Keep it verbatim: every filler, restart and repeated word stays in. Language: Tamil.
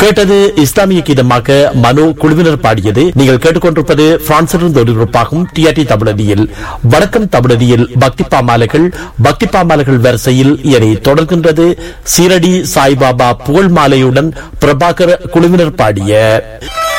கேட்டது இஸ்லாமிய கீதமாக மனோ குழுவினர் பாடியது. நீங்கள் கேட்டுக்கொண்டிருப்பது பிரான்சிலிருந்து ஒளிபரப்பாகும் டிஆர்டி தமிழதியில் வணக்கம் தமிழதியில் பக்தி பாமாலைகள் பக்தி பாமாலைகள் வரிசையில் இனி தொடர்கின்றது சீரடி சாய்பாபா புகழ் மாலையுடன் பிரபாகர் குழுவினர் பாடிய